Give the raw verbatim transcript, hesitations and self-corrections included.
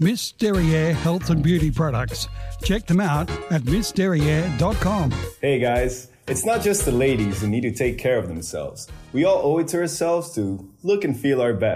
Miss Derriere Health and Beauty Products. Check them out at miss derriere dot com. Hey guys, it's not just the ladies who need to take care of themselves. We all owe it to ourselves to look and feel our best.